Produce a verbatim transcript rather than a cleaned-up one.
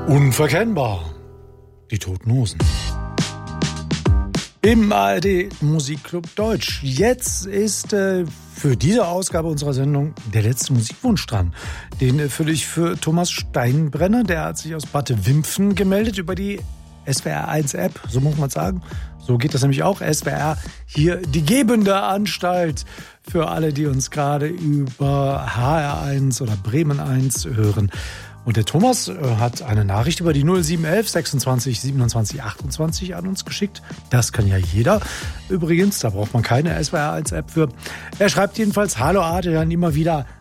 Unverkennbar. Die Toten Hosen. Im A R D Musikclub Deutsch. Jetzt ist äh, für diese Ausgabe unserer Sendung der letzte Musikwunsch dran. Den erfülle ich für Thomas Steinbrenner. Der hat sich aus Bad Wimpfen gemeldet über die S W R eins App. So muss man sagen. So geht das nämlich auch. S W R, hier die gebende Anstalt für alle, die uns gerade über H R eins oder Bremen eins hören. Und der Thomas hat eine Nachricht über die null sieben eins eins sechsundzwanzig siebenundzwanzig achtundzwanzig an uns geschickt. Das kann ja jeder. Übrigens, da braucht man keine S W R eins App für. Er schreibt jedenfalls: Hallo Adrian, immer wieder